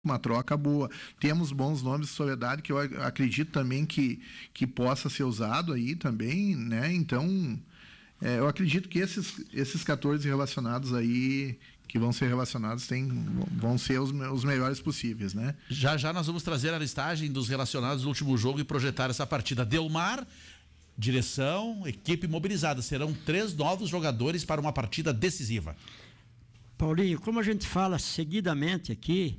uma troca boa. Temos bons nomes de Soledade que eu acredito também que possa ser usado aí também, né? Então, eu acredito que esses 14 relacionados aí, que vão ser relacionados, vão ser os melhores possíveis, né? Já nós vamos trazer a listagem dos relacionados do último jogo e projetar essa partida. Delmar, direção, equipe mobilizada. Serão 3 novos jogadores para uma partida decisiva. Paulinho, como a gente fala seguidamente aqui,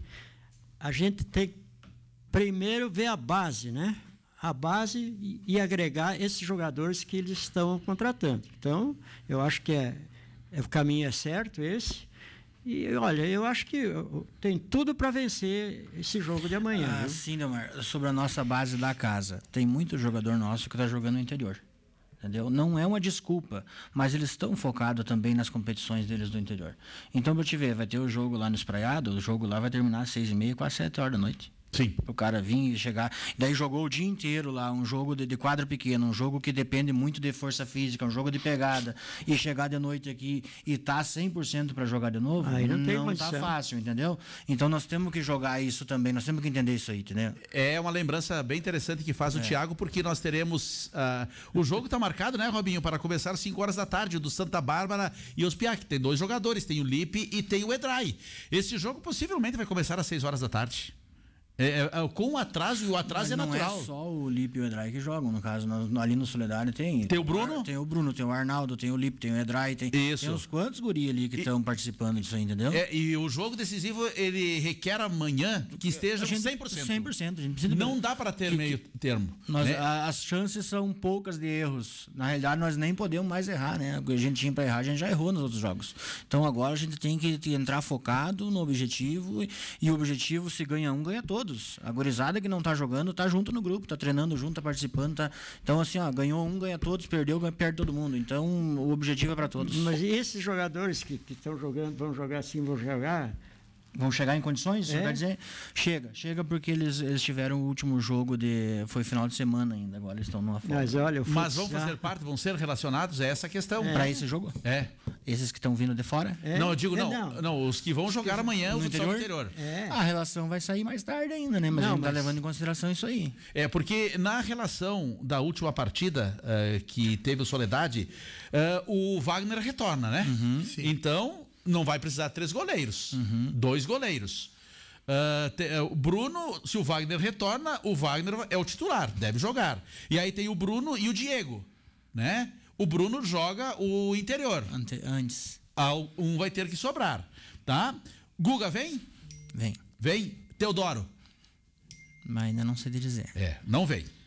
a gente tem que primeiro ver a base, né? A base e agregar esses jogadores que eles estão contratando. Então, eu acho que o caminho é certo esse. E olha, eu acho que tem tudo para vencer esse jogo de amanhã. Sim, Delmar, sobre a nossa base da casa, tem muito jogador nosso que está jogando no interior. Entendeu? Não é uma desculpa, mas eles estão focados também nas competições deles do interior. Então, para te ver, vai ter o jogo lá no Espraiado, o jogo lá vai terminar às 6h30, quase 7 horas da noite. Sim. O cara vir e chegar. Daí jogou o dia inteiro lá, um jogo de quadra pequena, um jogo que depende muito de força física, um jogo de pegada. E chegar de noite aqui e tá 100% para jogar de novo, aí não tá fácil, entendeu? Então nós temos que jogar isso também, nós temos que entender isso aí, entendeu? É uma lembrança bem interessante que faz o Thiago, porque nós teremos. O jogo tá marcado, né, Robinho, para começar às 5 horas da tarde, o do Santa Bárbara e os Piac. Tem 2 jogadores, tem o Lipe e tem o Edrai. Esse jogo possivelmente vai começar às 6 horas da tarde. Com o atraso, e o atraso mas é natural. Não é só o Lipe e o Edrai que jogam, no caso, ali no Soledade tem o Bruno? Tem o Bruno, tem o Arnaldo, tem o Lipe, tem o Edrai, tem uns quantos guri ali que estão participando disso aí, entendeu? E o jogo decisivo, ele requer amanhã que esteja 100%. 100%. A gente precisa não dá para ter meio termo. Né? As chances são poucas de erros. Na realidade, nós nem podemos mais errar, né? O que a gente tinha para errar, a gente já errou nos outros jogos. Então agora a gente tem que entrar focado no objetivo, e o objetivo, se ganha um, ganha todos. A gurizada que não tá jogando, tá junto no grupo, tá treinando junto, tá participando, tá... Então assim, ganhou um, ganha todos, perdeu, perde todo mundo. Então o objetivo é para todos. Mas e esses jogadores que estão jogando, vão jogar vão chegar em condições? Você quer dizer? Chega porque eles tiveram o último jogo foi final de semana ainda, agora eles estão numa folga. Mas vão fazer parte, vão ser relacionados, é essa a questão. Para esse jogo? Esses que estão vindo de fora? Não, eu digo não, os que vão jogar amanhã, os do interior. A relação vai sair mais tarde ainda, né? Mas a gente tá levando em consideração isso aí. Porque na relação da última partida que teve o Soledade, o Wagner retorna, né? Então não vai precisar 3 goleiros, 2 goleiros. O Bruno, se o Wagner retorna, o Wagner é o titular, deve jogar. E aí tem o Bruno e o Diego, né? O Bruno joga o interior. Antes. Um vai ter que sobrar, tá? Guga vem? Vem. Teodoro? Mas ainda não sei dizer. Não vem.